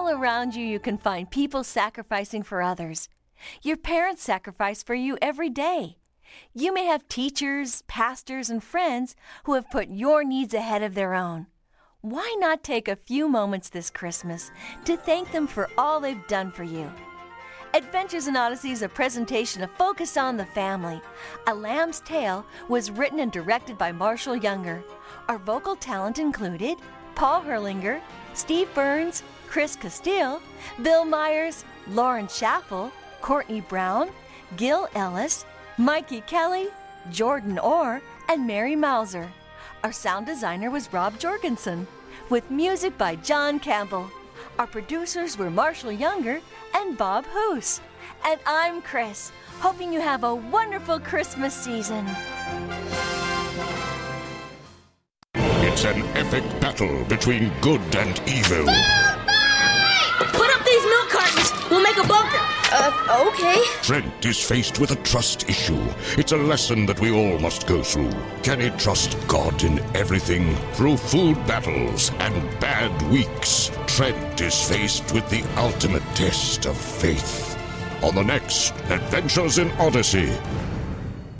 All around you can find people sacrificing for others. Your parents sacrifice for you every day. You may have teachers, pastors, and friends who have put your needs ahead of their own. Why not take a few moments this Christmas to thank them for all they've done for you? Adventures in Odyssey is a presentation of Focus on the Family. A Lamb's Tale was written and directed by Marshall Younger. Our vocal talent included Paul Herlinger, Steve Burns, Chris Castile, Bill Myers, Lauren Schaffel, Courtney Brown, Gil Ellis, Mikey Kelly, Jordan Orr, and Mary Mauser. Our sound designer was Rob Jorgensen, with music by John Campbell. Our producers were Marshall Younger and Bob Hoos. And I'm Chris, hoping you have a wonderful Christmas season. It's an epic battle between good and evil. Put up these milk cartons. We'll make a bunker. Okay. Trent is faced with a trust issue. It's a lesson that we all must go through. Can he trust God in everything? Through food battles and bad weeks, Trent is faced with the ultimate test of faith. On the next Adventures in Odyssey,